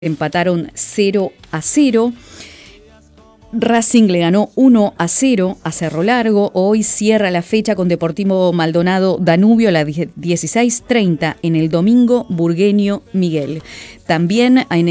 empataron 0-0. Racing le ganó 1-0 a Cerro Largo. Hoy cierra la fecha con Deportivo Maldonado Danubio a las 16:30 en el Domingo Burgueño Miguel. También en